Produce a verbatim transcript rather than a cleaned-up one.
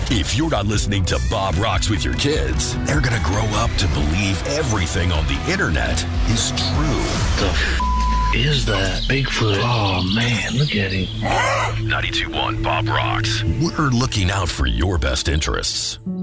If you're not listening to Bob Rocks with your kids, they're going to grow up to believe everything on the internet is true. The f- is that? Bigfoot. Oh, man, look at him. ninety-two point one Bob Rocks. We're looking out for your best interests.